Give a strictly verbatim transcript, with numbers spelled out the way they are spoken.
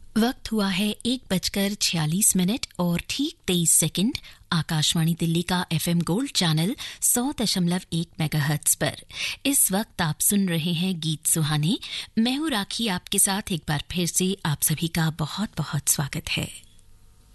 वक्त हुआ है एक बजकर छियालीस मिनट और ठीक तेईस सेकंड। आकाशवाणी दिल्ली का एफएम गोल्ड चैनल सौ दशमलव एक मेगाहर्ट्ज पर इस वक्त आप सुन रहे हैं गीत सुहाने। मैं हूं राखी, आपके साथ एक बार फिर से आप सभी का बहुत बहुत स्वागत है।